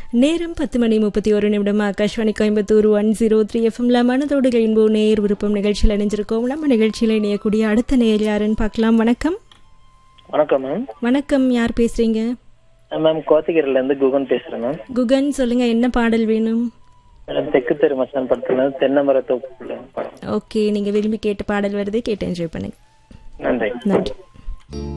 நேரம் 10:31 ஆகாஷ்வாணி கோயம்புத்தூர் 103 எஃப்எம்ல மனதோடு ரெயின்போ நேர் விருப்பம் நிகழ்ச்சியில் இணைஞ்சிருக்கோம். நம்ம நிகழ்ச்சியில் இணையக்கூடிய அடுத்த நேர் யாருன்னு பார்க்கலாம். வணக்கம். வணக்கம் மேம். வணக்கம், யார் பேசுறீங்க? மேம் கோத்தகிரில இருந்து குகன் பேசுறேன் மேம். குகன், சொல்லுங்க, என்ன பாடல் வேணும்? மேடம் தெற்கு தெரு மச்சான் படத்துல தென்னமர தோப்பு. ஓகே, நீங்க விரும்பி கேட்ட பாடல் வருது, கேட்டு என்ஜாய் பண்ணுங்க. நன்றி. நன்றி.